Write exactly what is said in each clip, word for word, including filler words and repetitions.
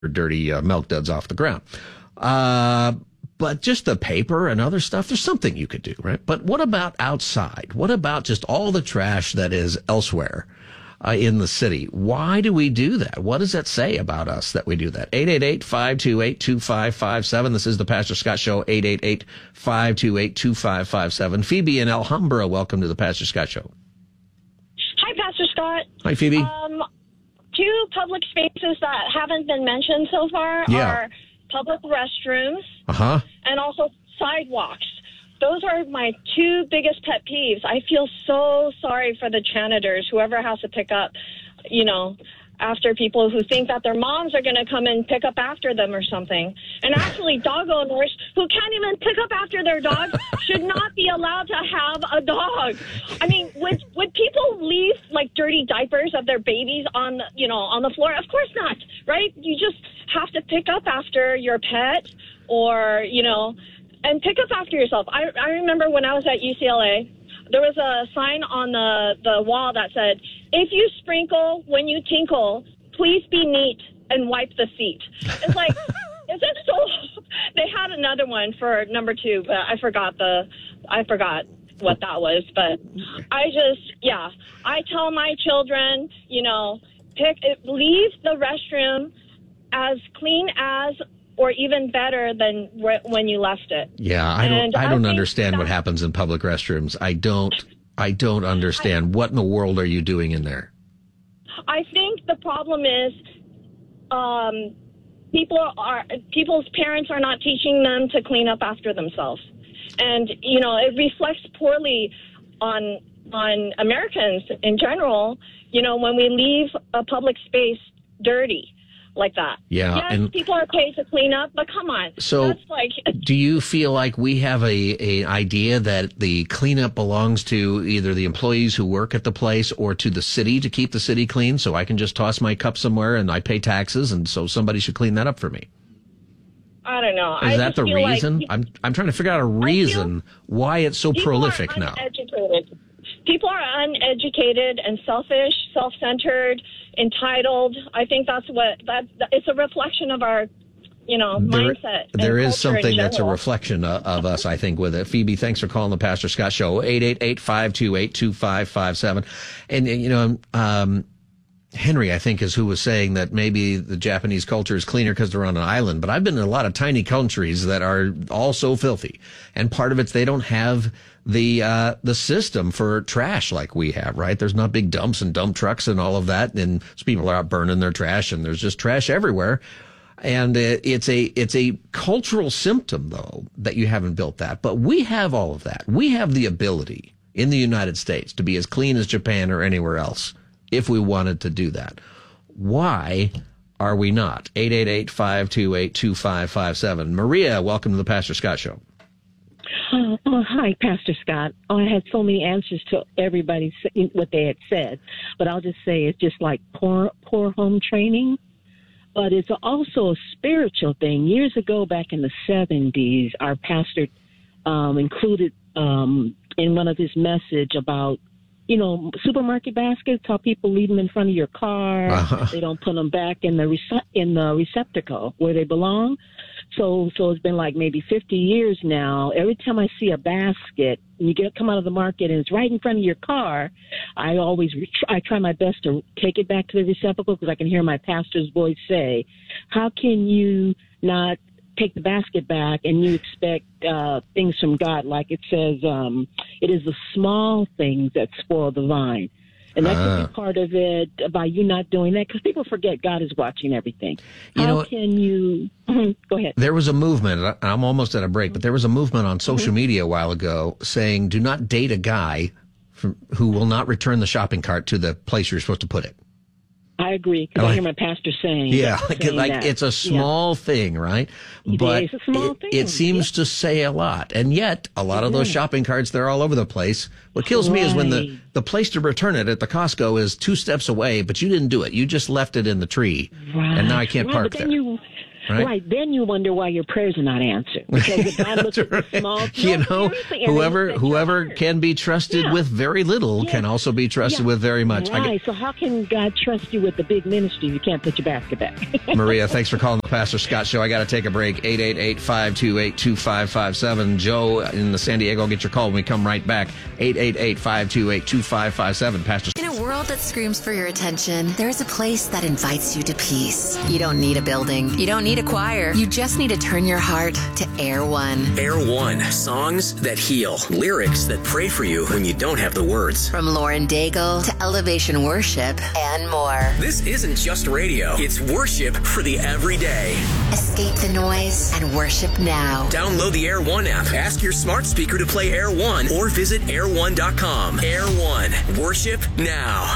dirty uh, milk duds off the ground. Uh, but just the paper and other stuff, there's something you could do, right? But what about outside? What about just all the trash that is elsewhere uh, in the city? Why do we do that? What does that say about us that we do that? eight eight eight, five two eight, two five five seven. This is the Pastor Scott Show, eight eight eight, five two eight, two five five seven. Phoebe in Alhambra, welcome to the Pastor Scott Show. Hi, Pastor Scott. Hi, Phoebe. Um, two public spaces that haven't been mentioned so far Yeah. are public restrooms Uh-huh. and also sidewalks. Those are my two biggest pet peeves. I feel so sorry for the janitors, whoever has to pick up, you know, after people who think that their moms are going to come and pick up after them or something. And actually, dog owners who can't even pick up after their dogs should not be allowed to have a dog. I mean, would would people leave like dirty diapers of their babies on, you know, on the floor? Of course not, right? You just have to pick up after your pet, or, you know, and pick up after yourself. I I remember when I was at U C L A, there was a sign on the, the wall that said, "If you sprinkle when you tinkle, please be neat and wipe the seat." It's like, is it so? They had another one for number two, but I forgot the, I forgot what that was. But I just, yeah, I tell my children, you know, pick, leave the restroom as clean as, or even better than when you left it. Yeah, I don't. And I don't I understand what happens in public restrooms. I don't. I don't understand. I, what in the world are you doing in there? I think the problem is, um, people are people's parents are not teaching them to clean up after themselves, and you know it reflects poorly on on Americans in general. You know, when we leave a public space dirty like that. Yeah. Yes, and people are paid to clean up, but come on. So that's like, do you feel like we have a, a idea that the cleanup belongs to either the employees who work at the place or to the city to keep the city clean? So I can just toss my cup somewhere and I pay taxes, and so somebody should clean that up for me. I don't know. Is I that the reason? Like, I'm I'm trying to figure out a reason why it's so prolific now. Uneducated. People are uneducated and selfish, self-centered, entitled. I think that's what that. It's a reflection of our, you know, there, mindset. There and is something that's a general. reflection of, of us, I think, with it. Phoebe, thanks for calling the Pastor Scott Show. eight eight eight, five two eight, two five five seven. And you know, um, Henry, I think, is who was saying that maybe the Japanese culture is cleaner because they're on an island. But I've been in a lot of tiny countries that are all so filthy, and part of it's they don't have the uh the system for trash like we have, right? There's not big dumps and dump trucks and all of that, and so people are out burning their trash, and there's just trash everywhere. And it, it's a it's a cultural symptom, though, that you haven't built that. But we have all of that. We have the ability in the United States to be as clean as Japan or anywhere else if we wanted to do that. Why are we not? eight eight eight, five two eight, two five five seven. Maria, welcome to the Pastor Scott Show. Oh, oh, hi, Pastor Scott. Oh, I had so many answers to everybody what they had said, but I'll just say it's just like poor, poor home training. But it's also a spiritual thing. Years ago, back in the seventies, our pastor um, included um, in one of his message about, you know, supermarket baskets, how people leave them in front of your car. Uh-huh. They don't put them back in the rece- in the receptacle where they belong. So, so it's been like maybe fifty years now. Every time I see a basket, and you get come out of the market and it's right in front of your car, I always re- I try my best to take it back to the receptacle because I can hear my pastor's voice say, "How can you not take the basket back and you expect uh, things from God?" Like it says, um, "It is the small things that spoil the vine." And that could be part of it by you not doing that, because people forget God is watching everything. How you know, can you go ahead? There was a movement. I'm almost at a break, but there was a movement on social mm-hmm. media a while ago saying, "Do not date a guy from, who will not return the shopping cart to the place you're supposed to put it." I agree, because like, I hear my pastor saying, "Yeah, saying like that. It's a small yeah. thing, right?" But it's a small it, thing. it seems yeah. to say a lot, and yet a lot of those yeah. shopping carts, they're all over the place. What kills right. me is when the the place to return it at the Costco is two steps away, but you didn't do it. You just left it in the tree, right. and now I can't right, park but there. Then you, Right? Right. Then you wonder why your prayers are not answered. Because the God looks at the small. You no, know, seriously, and whoever then he whoever said, can be trusted Yeah. with very little Yes. can also be trusted Yeah. with very much. I Right. So how can God trust you with the big ministry if you can't put your basket back? get- Maria, thanks for calling the Pastor Scott Show. I got to take a break. eight eight eight, five two eight, two five five seven. Joe in the San Diego, get your call when we come right back. eight eight eight, five two eight, two five five seven. Pastor. In a world that screams for your attention, there is a place that invites you to peace. You don't need a building. You don't need a choir. You just need to turn your heart to Air One. Air One, songs that heal, lyrics that pray for you when you don't have the words. From Lauren Daigle to Elevation Worship and more. This isn't just radio, it's worship for the everyday. Escape the noise and worship now. Download the Air One app, ask your smart speaker to play Air One, or visit air one dot com. Air One, worship now.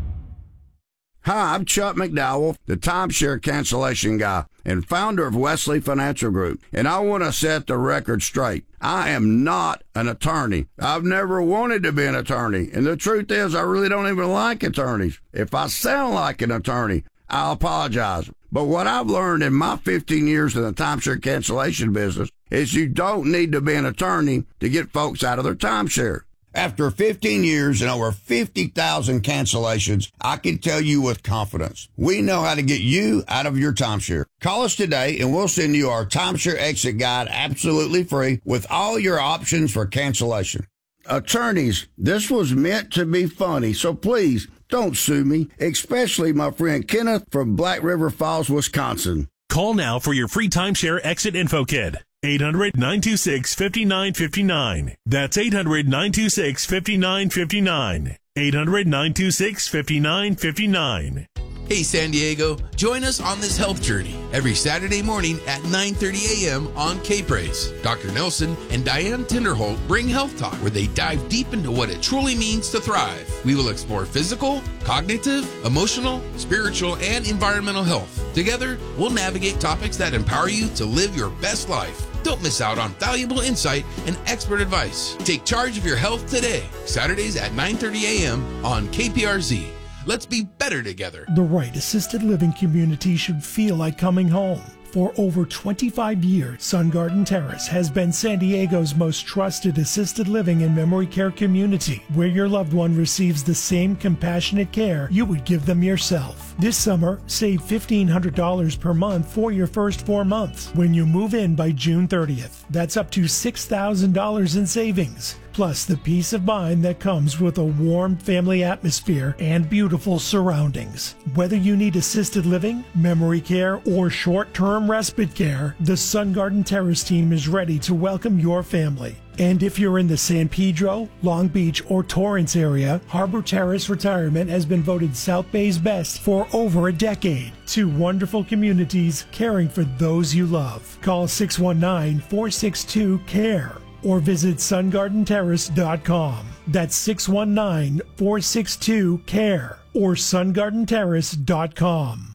Hi, I'm Chuck McDowell, the timeshare cancellation guy and founder of Wesley Financial Group, and I want to set the record straight. I am not an attorney. I've never wanted to be an attorney, and the truth is I really don't even like attorneys. If I sound like an attorney, I'll apologize. But what I've learned in my fifteen years in the timeshare cancellation business is you don't need to be an attorney to get folks out of their timeshare. After fifteen years and over fifty thousand cancellations, I can tell you with confidence, we know how to get you out of your timeshare. Call us today and we'll send you our timeshare exit guide absolutely free with all your options for cancellation. Attorneys, this was meant to be funny, so please don't sue me, especially my friend Kenneth from Black River Falls, Wisconsin. Call now for your free timeshare exit info kit. eight hundred, nine two six, five nine five nine. That's eight hundred, nine two six, five nine five nine. eight hundred, nine two six, five nine five nine. Hey San Diego, join us on this health journey every Saturday morning at nine thirty a.m. on K-Praise. Doctor Nelson and Diane Tinderholt bring Health Talk, where they dive deep into what it truly means to thrive. We will explore physical, cognitive, emotional, spiritual, and environmental health. Together, we'll navigate topics that empower you to live your best life. Don't miss out on valuable insight and expert advice. Take charge of your health today. Saturdays at nine thirty a.m. on K P R Z. Let's be better together. The right assisted living community should feel like coming home. For over twenty-five years, Sun Garden Terrace has been San Diego's most trusted assisted living and memory care community, where your loved one receives the same compassionate care you would give them yourself. This summer, save fifteen hundred dollars per month for your first four months when you move in by June thirtieth. That's up to six thousand dollars in savings. Plus the peace of mind that comes with a warm family atmosphere and beautiful surroundings. Whether you need assisted living, memory care, or short-term respite care, the Sun Garden Terrace team is ready to welcome your family. And if you're in the San Pedro, Long Beach, or Torrance area, Harbor Terrace Retirement has been voted South Bay's best for over a decade. Two wonderful communities caring for those you love. Call six one nine, four six two, C A R E or visit sun garden terrace dot com. That's six one nine, four six two, C A R E or sun garden terrace dot com.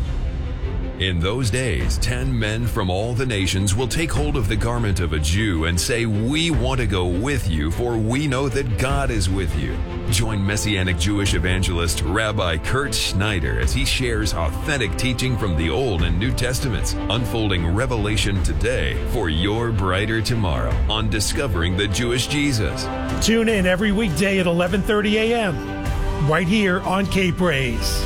In those days, ten men from all the nations will take hold of the garment of a Jew and say, "We want to go with you, for we know that God is with you." Join Messianic Jewish evangelist Rabbi Kurt Schneider as he shares authentic teaching from the Old and New Testaments, unfolding revelation today for your brighter tomorrow on Discovering the Jewish Jesus. Tune in every weekday at eleven thirty a.m. right here on K-Praise.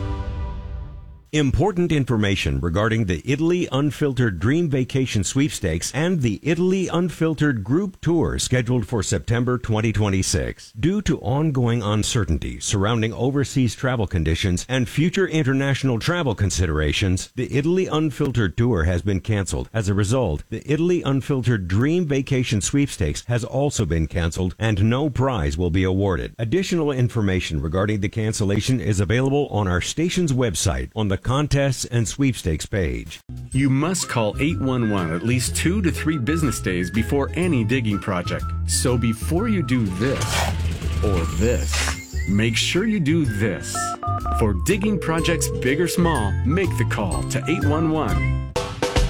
Important information regarding the Italy Unfiltered Dream Vacation Sweepstakes and the Italy Unfiltered Group Tour scheduled for September twenty twenty-six. Due to ongoing uncertainty surrounding overseas travel conditions and future international travel considerations, the Italy Unfiltered Tour has been canceled. As a result, the Italy Unfiltered Dream Vacation Sweepstakes has also been canceled and no prize will be awarded. Additional information regarding the cancellation is available on our station's website on the contests and sweepstakes page. You must call eight one one at least two to three business days before any digging project. So before you do this or this, make sure you do this. For digging projects big or small, make the call to eight one one.